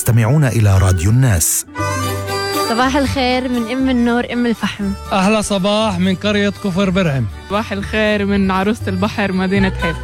تستمعون إلى راديو الناس. صباح الخير من أم النور أم الفحم. أحلى صباح من قرية كفر برهم. صباح الخير من عروسة البحر مدينة حيف.